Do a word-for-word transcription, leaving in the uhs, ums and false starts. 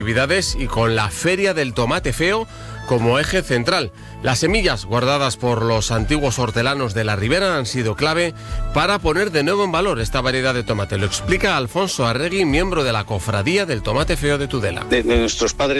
actividades y con la Feria del Tomate Feo como eje central. Las semillas guardadas por los antiguos hortelanos de la Ribera han sido clave para poner de nuevo en valor esta variedad de tomate. Lo explica Alfonso Arregui, miembro de la Cofradía del Tomate Feo de Tudela. De, de nuestros padres